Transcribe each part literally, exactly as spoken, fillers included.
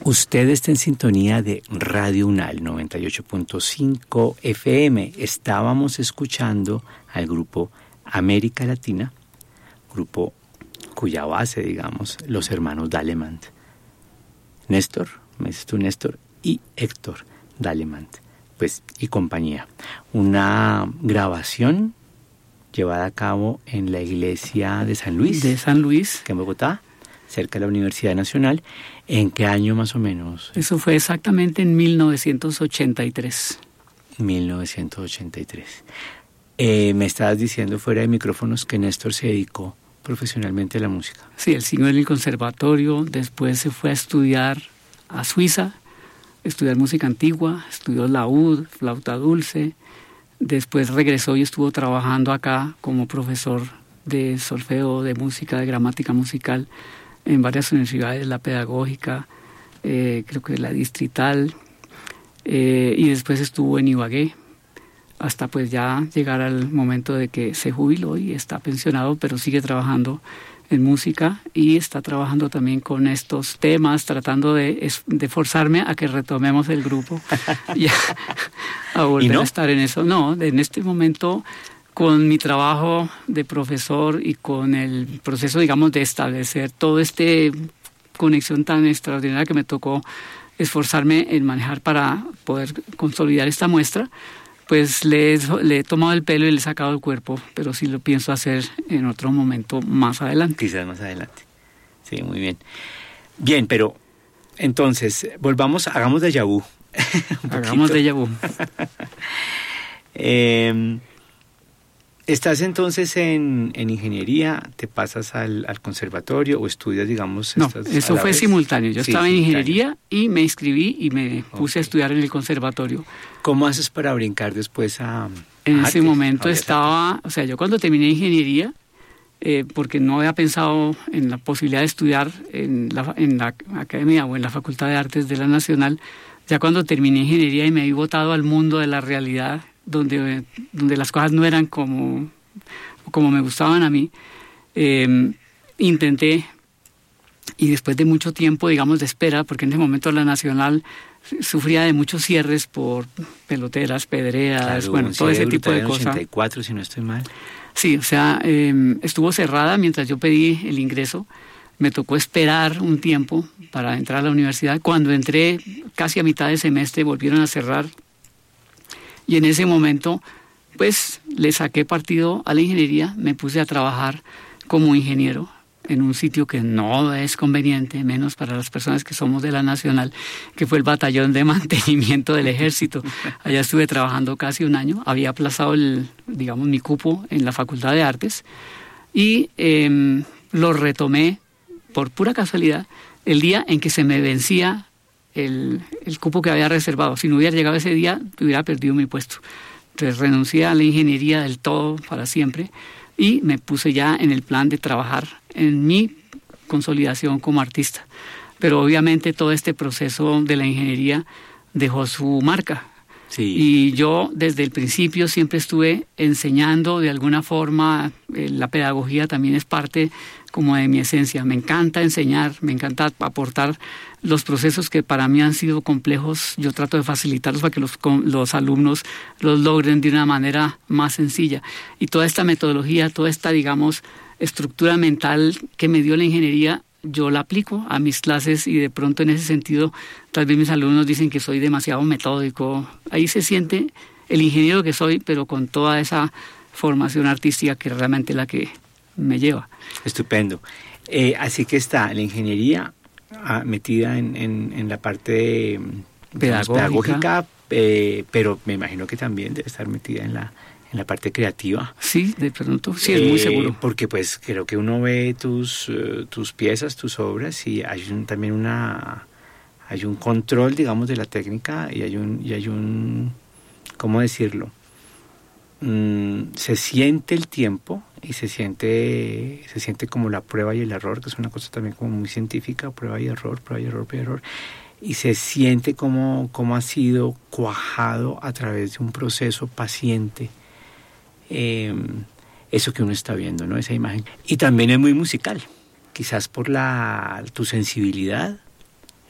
Usted está en sintonía de Radio UNAL noventa y ocho punto cinco F M. Estábamos escuchando al grupo América Latina, grupo cuya base, digamos, los hermanos Dalemant. Néstor, me dices tú Néstor, y Héctor Dalemant, pues, y compañía. Una grabación llevada a cabo en la iglesia de San Luis. De San Luis. Que en Bogotá, cerca de la Universidad Nacional. ¿En qué año más o menos? Eso fue exactamente en mil novecientos ochenta y tres. mil novecientos ochenta y tres. Eh, me estabas diciendo fuera de micrófonos que Néstor se dedicó profesionalmente a la música. Sí, él siguió en el conservatorio, después se fue a estudiar a Suiza, estudiar música antigua, estudió laúd, flauta dulce, después regresó y estuvo trabajando acá como profesor de solfeo, de música, de gramática musical, en varias universidades, la pedagógica, eh, creo que la distrital, eh, y después estuvo en Ibagué, hasta pues ya llegar al momento de que se jubiló y está pensionado, pero sigue trabajando en música y está trabajando también con estos temas, tratando de, de forzarme a que retomemos el grupo, ya, a volver no? a estar en eso. No, en este momento, con mi trabajo de profesor y con el proceso, digamos, de establecer toda esta conexión tan extraordinaria que me tocó esforzarme en manejar para poder consolidar esta muestra, pues le he, le he tomado el pelo y le he sacado el cuerpo, pero sí lo pienso hacer en otro momento más adelante. Quizás más adelante. Sí, muy bien. Bien, pero entonces, volvamos, hagamos déjà vu. Hagamos déjà vu. eh, ¿Estás entonces en, en ingeniería? ¿Te pasas al, al conservatorio o estudias, digamos? No, eso fue vez? simultáneo. Yo sí, estaba en ingeniería y me inscribí y me puse okay. a estudiar en el conservatorio. ¿Cómo haces para brincar después a En a ese arte? momento estaba, o sea, yo cuando terminé ingeniería, eh, porque no había pensado en la posibilidad de estudiar en la, en la academia o en la Facultad de Artes de la Nacional, ya cuando terminé ingeniería y me vi botado al mundo de la realidad, donde, donde las cosas no eran como, como me gustaban a mí, eh, intenté, y después de mucho tiempo, digamos, de espera, porque en ese momento la Nacional sufría de muchos cierres por peloteras, pedreas, claro, bueno, todo ese tipo de cosas. ochenta y cuatro, si no estoy mal. Sí, o sea, eh, estuvo cerrada mientras yo pedí el ingreso. Me tocó esperar un tiempo para entrar a la universidad. Cuando entré, casi a mitad de semestre, volvieron a cerrar. Y en ese momento, pues, le saqué partido a la ingeniería, me puse a trabajar como ingeniero en un sitio que no es conveniente, menos para las personas que somos de la Nacional, que fue el Batallón de Mantenimiento del Ejército. Allá estuve trabajando casi un año, había aplazado, el, digamos, mi cupo en la Facultad de Artes y eh, lo retomé por pura casualidad el día en que se me vencía El, el cupo que había reservado. Si no hubiera llegado ese día, hubiera perdido mi puesto. Entonces renuncié a la ingeniería del todo para siempre y me puse ya en el plan de trabajar en mi consolidación como artista. Pero obviamente todo este proceso de la ingeniería dejó su marca. Sí. Y yo desde el principio siempre estuve enseñando de alguna forma. Eh, la pedagogía también es parte como de mi esencia. Me encanta enseñar, me encanta aportar los procesos que para mí han sido complejos. Yo trato de facilitarlos para que los, los alumnos los logren de una manera más sencilla. Y toda esta metodología, toda esta, digamos, estructura mental que me dio la ingeniería, yo la aplico a mis clases y de pronto en ese sentido tal vez mis alumnos dicen que soy demasiado metódico. Ahí se siente el ingeniero que soy, pero con toda esa formación artística que realmente es la que me lleva. Estupendo. Eh, así que está la ingeniería ah, metida en, en, en la parte digamos, pedagógica, eh, pero me imagino que también debe estar metida en la en la parte creativa. Sí, de pronto, sí, es eh, muy seguro. Porque pues creo que uno ve tus, uh, tus piezas, tus obras y hay un, también una hay un control, digamos, de la técnica y hay un, y hay un ¿cómo decirlo? Mm, se siente el tiempo y se siente se siente como la prueba y el error, que es una cosa también como muy científica, prueba y error, prueba y error, prueba y error. Y se siente como, como ha sido cuajado a través de un proceso paciente. Eh, eso que uno está viendo, ¿no? Esa imagen. Y también es muy musical, quizás por la tu sensibilidad,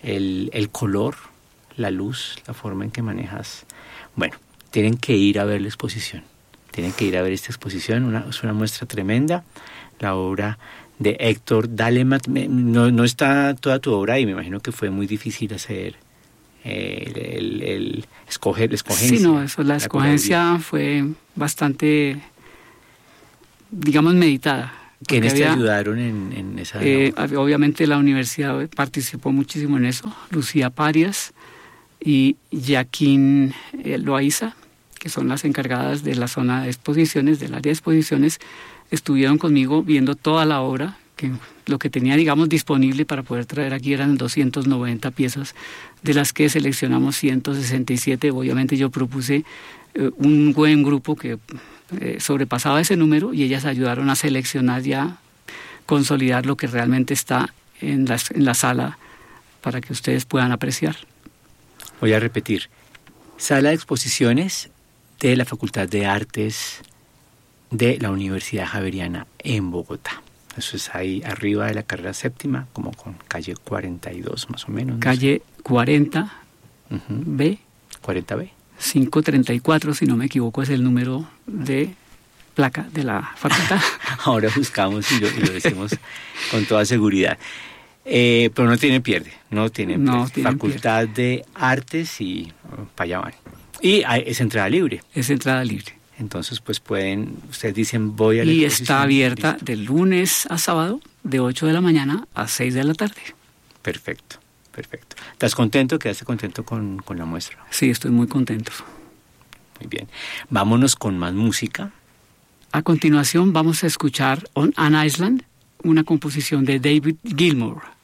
el, el color, la luz, la forma en que manejas. Bueno, tienen que ir a ver la exposición. Tienen que ir a ver esta exposición. Una, es una muestra tremenda. La obra de Héctor Dalemat. No, no está toda tu obra y me imagino que fue muy difícil hacer eh, el, el, el escoger la escogencia. Sí, no, eso, la, la escogencia fue bastante, digamos, meditada. ¿Quiénes te había, ayudaron en, en esa eh, obviamente la universidad participó muchísimo en eso. Lucía Parias y Jaquín eh, Loaiza, que son las encargadas de la zona de exposiciones, del área de exposiciones, estuvieron conmigo viendo toda la obra, que lo que tenía, digamos, disponible para poder traer aquí eran doscientas noventa piezas, de las que seleccionamos ciento sesenta y siete. Obviamente yo propuse eh, un buen grupo que eh, sobrepasaba ese número y ellas ayudaron a seleccionar ya, consolidar lo que realmente está en la, en la sala para que ustedes puedan apreciar. Voy a repetir. Sala de exposiciones de la Facultad de Artes de la Universidad Javeriana en Bogotá. Eso es ahí arriba de la carrera séptima, como con calle cuarenta y dos más o menos. Calle cuarenta uh-huh. B. cuarenta B. quinientos treinta y cuatro, si no me equivoco, es el número de placa de la facultad. Ahora buscamos y lo, y lo decimos con toda seguridad. Eh, pero no tiene pierde, no tiene no Facultad pierde. de Artes y uh, para allá van. Y hay, es entrada libre. Es entrada libre. Entonces, pues pueden, ustedes dicen voy a la Y está abierta listo. de lunes a sábado, de ocho de la mañana a seis de la tarde. Perfecto, perfecto. ¿Estás contento? ¿Quedaste contento con, con la muestra? Sí, estoy muy contento. Muy bien. Vámonos con más música. A continuación vamos a escuchar On an Island, una composición de David Gilmour.